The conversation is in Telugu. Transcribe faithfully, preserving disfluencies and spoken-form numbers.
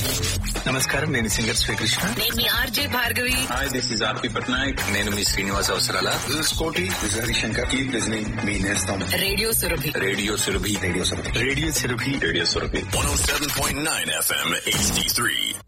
నమస్కారం, నేను సింగర్ శ్రీకృష్ణ. నేను మీ RJ Bhargavi. Hi, this is ఆర్పి పట్నాయక్. నేను మీ శ్రీనివాస్ అవసరాల. దిస్ ఇస్ కోటి. This is Harishankar. Keep listening మీ నేస్తం radio Surabhi. Radio Surabhi. Radio Surabhi. Radio Surabhi. Radio Surabhi. one oh seven point nine F M H D three.